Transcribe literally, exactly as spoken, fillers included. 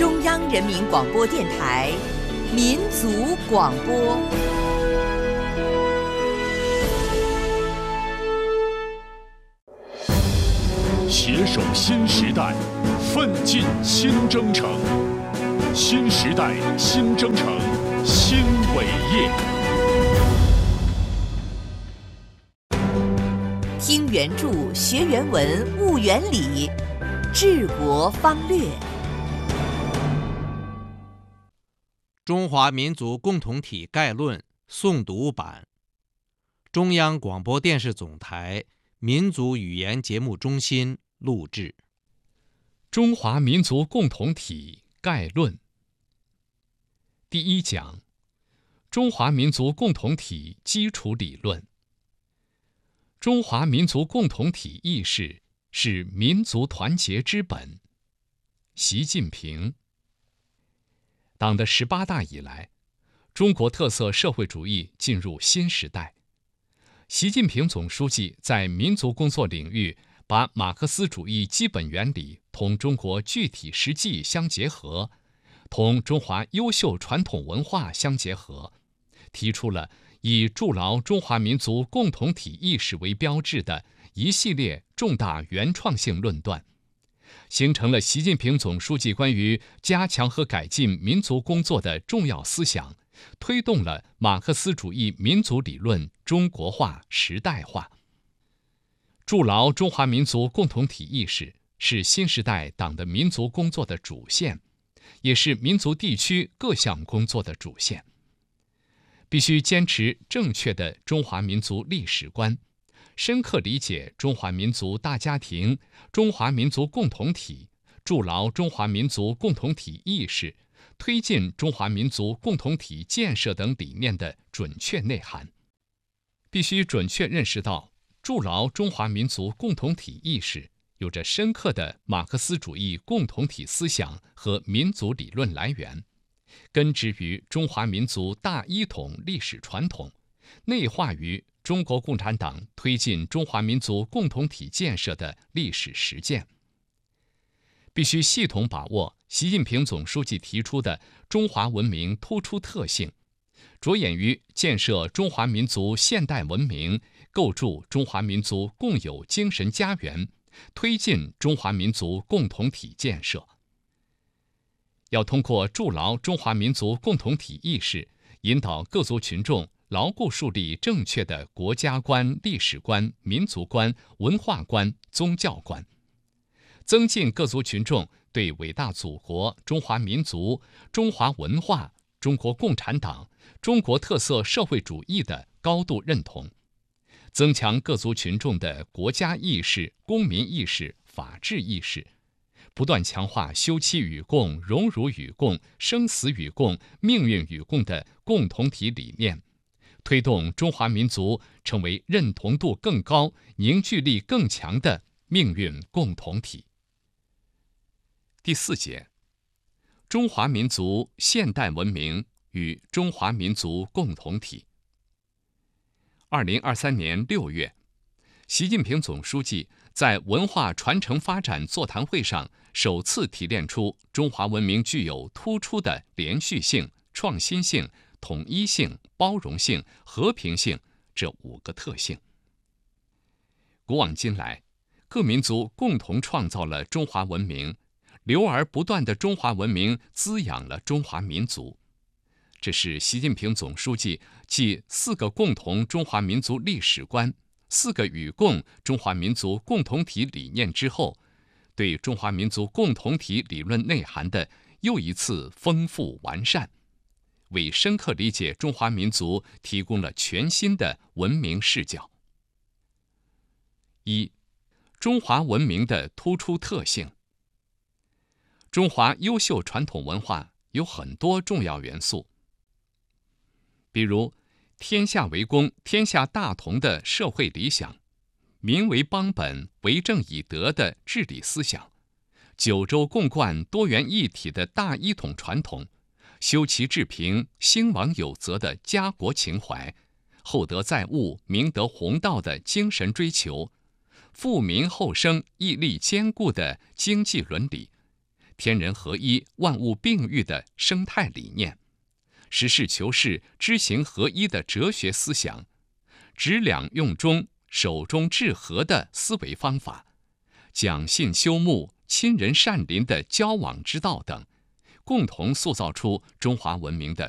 中央人民广播电台民族广播。 携手新时代，奋进新征程。新时代新征程新伟业。 听原著，学原文，悟原理，治国方略。 中华民族共同体概论诵读版，中央广播电视总台民族语言节目中心录制。 中华民族共同体概论第一讲：中华民族共同体基础理论。中华民族共同体意识是民族团结之本。习近平。党的十八大以来，中国特色社会主义进入新时代。习近平总书记在民族工作领域，把马克思主义基本原理同中国具体实际相结合，同中华优秀传统文化相结合，提出了以筑牢中华民族共同体意识为标志的一系列重大原创性论断，形成了习近平总书记关于加强和改进民族工作的重要思想，推动了马克思主义民族理论中国化、时代化。筑牢中华民族共同体意识是新时代党的民族工作的主线，也是民族地区各项工作的主线。必须坚持正确的中华民族历史观，深刻理解中华民族大家庭、中华民族共同体，筑牢中华民族共同体意识，推进中华民族共同体建设等理念的准确内涵。必须准确认识到，筑牢中华民族共同体意识有着深刻的马克思主义共同体思想和民族理论来源，根植于中华民族大一统历史传统，内化于中国共产党推进中华民族共同体建设的历史实践。必须系统把握习近平总书记提出的中华文明突出特性，着眼于建设中华民族现代文明，构筑中华民族共有精神家园，推进中华民族共同体建设。要通过筑牢中华民族共同体意识，引导各族群众牢固树立正确的国家观、历史观、民族观、文化观、宗教观，增进各族群众对伟大祖国、中华民族、中华文化、中国共产党、中国特色社会主义的高度认同，增强各族群众的国家意识、公民意识、法治意识，不断强化休戚与共、荣辱与共、生死与共、命运与共的共同体理念，推动中华民族成为认同度更高、凝聚力更强的命运共同体。第四节：中华民族现代文明与中华民族共同体。二零二三年六月，习近平总书记在文化传承发展座谈会上首次提炼出中华文明具有突出的连续性、创新性、统一性、包容性、和平性这五个特性。古往今来，各民族共同创造了中华文明，流而不断的中华文明滋养了中华民族。这是习近平总书记继四个共同中华民族历史观、四个与共中华民族共同体理念之后，对中华民族共同体理论内涵的又一次丰富完善，为深刻理解中华民族提供了全新的文明视角。一、中华文明的突出特性。中华优秀传统文化有很多重要元素，比如天下为公、天下大同的社会理想，民为邦本、为政以德的治理思想，九州共贯、多元一体的大一统传统，修齐治平、兴亡有则的家国情怀，厚德载物、明德弘道的精神追求，富民厚生、毅力坚固的经济伦理， 天人合一、万物并育的生态理念，实事求是、知行合一的哲学思想，执两用中、守中治和的思维方法，讲信修睦、亲仁善邻的交往之道等，共同塑造出中华文明的